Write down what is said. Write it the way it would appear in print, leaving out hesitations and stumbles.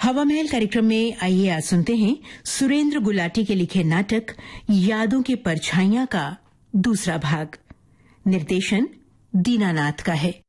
हवा महल कार्यक्रम में आइए आज सुनते हैं सुरेंद्र गुलाटी के लिखे नाटक यादों की परछाइयां का दूसरा भाग। निर्देशन दीनानाथ का है।